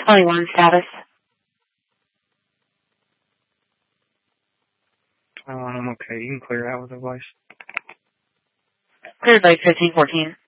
Kelly 1 status. I'm okay. You can clear out with the voice. Cleared Lake 1514.